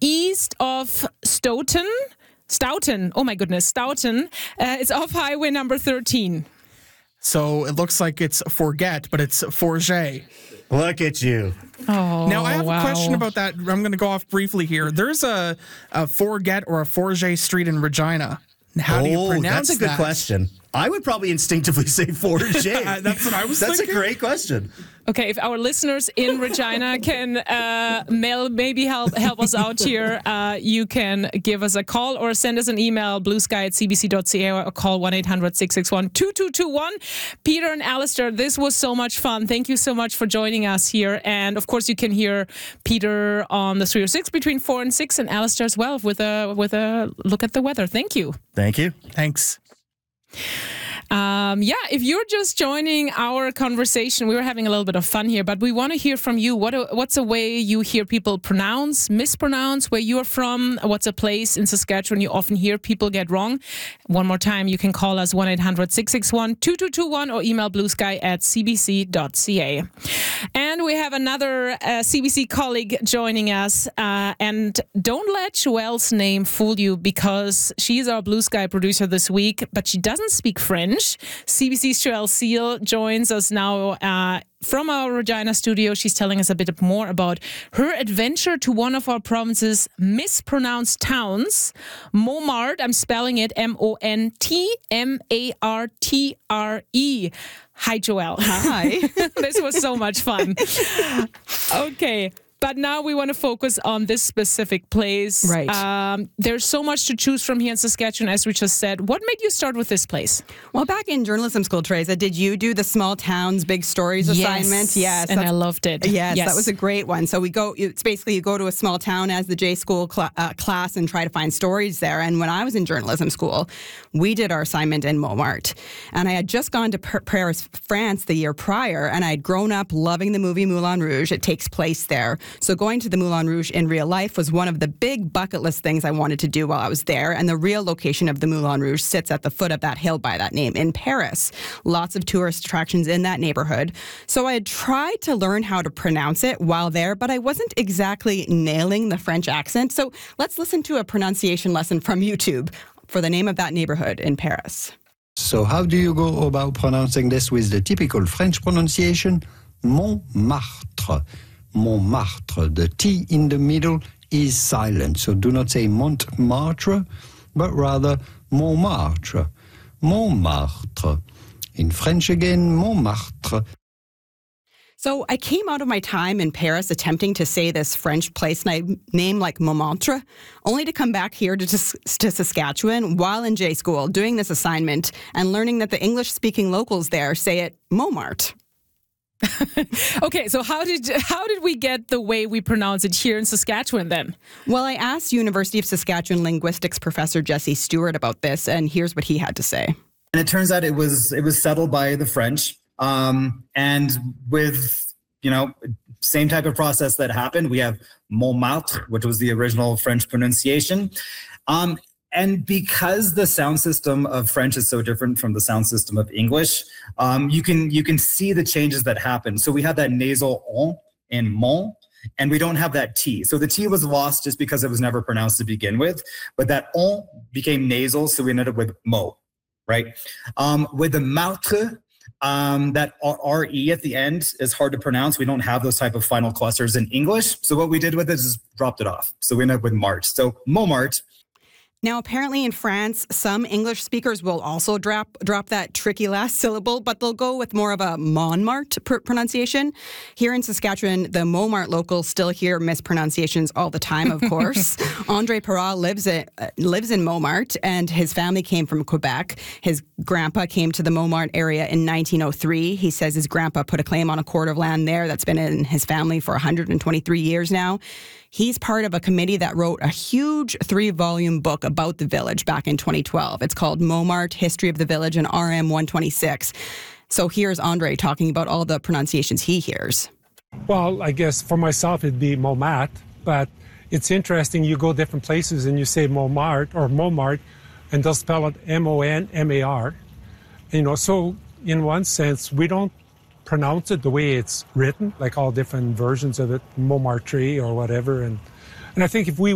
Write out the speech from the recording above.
east of Stoughton. Oh my goodness, Stoughton. It's off highway number 13. So it looks like it's forget, but it's forget. Look at you. Oh, Now, I have a question about that. I'm going to go off briefly here. There's a forget or a Forget Street in Regina. How do you pronounce that's a good question. I would probably instinctively say Forget. That's what I was thinking. That's a great question. Okay, if our listeners in Regina can maybe help us out here, you can give us a call or send us an email, bluesky@cbc.ca, or call 1-800-661-2221. Peter and Alistair, this was so much fun. Thank you so much for joining us here. And of course, you can hear Peter on the 306 between 4 and 6, and Alistair as well with a look at the weather. Thank you. Thank you. Thanks. If you're just joining our conversation, we were having a little bit of fun here, but we want to hear from you. What's a way you hear people mispronounce where you're from? What's a place in Saskatchewan you often hear people get wrong? One more time, you can call us 1-800-661-2221 or email bluesky@cbc.ca. And we have another CBC colleague joining us. And don't let Joelle's name fool you, because she's our Blue Sky producer this week, but she doesn't speak French. CBC's Joelle Seal joins us now from our Regina studio. She's telling us a bit more about her adventure to one of our province's mispronounced towns, Montmartre. I'm spelling it Montmartre. Hi, Joelle. Hi. This was so much fun. Okay. But now we want to focus on this specific place. Right. There's so much to choose from here in Saskatchewan, as we just said. What made you start with this place? Well, back in journalism school, Teresa, did you do the small towns, big stories assignment? Yes, and I loved it. Yes, that was a great one. So it's basically you go to a small town as the J School class and try to find stories there. And when I was in journalism school, we did our assignment in Montmartre. And I had just gone to Paris, France the year prior, and I had grown up loving the movie Moulin Rouge. It takes place there. So going to the Moulin Rouge in real life was one of the big bucket list things I wanted to do while I was there. And the real location of the Moulin Rouge sits at the foot of that hill by that name in Paris. Lots of tourist attractions in that neighborhood. So I had tried to learn how to pronounce it while there, but I wasn't exactly nailing the French accent. So let's listen to a pronunciation lesson from YouTube for the name of that neighborhood in Paris. So how do you go about pronouncing this with the typical French pronunciation? Montmartre. Montmartre. The T in the middle is silent. So do not say Montmartre, but rather Montmartre. Montmartre. In French again, Montmartre. So I came out of my time in Paris attempting to say this French place name like Montmartre, only to come back here to Saskatchewan while in J School doing this assignment and learning that the English-speaking locals there say it Montmartre. Okay, so how did we get the way we pronounce it here in Saskatchewan then? Well, I asked University of Saskatchewan linguistics professor Jesse Stewart about this, and here's what he had to say. And it turns out it was settled by the French, and with same type of process that happened. We have Montmartre, which was the original French pronunciation. And because the sound system of French is so different from the sound system of English, you can see the changes that happen. So we have that nasal on in Mont, and we don't have that T. So the T was lost just because it was never pronounced to begin with, but that on became nasal, so we ended up with mo, right? With the Martre, that RE at the end is hard to pronounce. We don't have those type of final clusters in English. So what we did with it is dropped it off. So we ended up with Martre. So Montmartre. Now, apparently in France, some English speakers will also drop that tricky last syllable, but they'll go with more of a Montmartre pronunciation. Here in Saskatchewan, the Montmartre locals still hear mispronunciations all the time, of course. Andre Perrat lives in Montmartre, and his family came from Quebec. His grandpa came to the Montmartre area in 1903. He says his grandpa put a claim on a quart of land there that's been in his family for 123 years now. He's part of a committee that wrote a huge 3-volume book about the village back in 2012. It's called Montmartre, History of the Village and RM 126. So here's Andre talking about all the pronunciations he hears. Well, I guess for myself it'd be Montmartre, but it's interesting. You go different places and you say Montmartre or Montmartre, and they'll spell it M-O-N-M-A-R. So in one sense, we don't pronounce it the way it's written, like all different versions of it, Montmartre or whatever. And I think if we